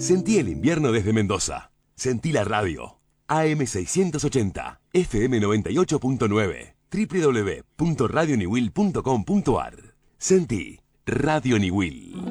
Sentí el invierno desde Mendoza. Sentí la radio. AM680, FM98.9, www.radioniwil.com.ar. Sentí Radio Niwil.